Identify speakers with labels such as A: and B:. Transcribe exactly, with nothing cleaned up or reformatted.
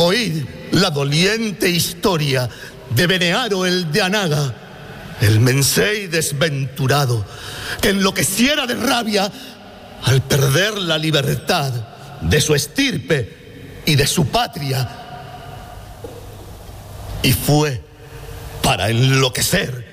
A: Oíd la doliente historia de Benearo el de Anaga, el mensei desventurado, que enloqueciera de rabia al perder la libertad de su estirpe y de su patria. Y fue para enloquecer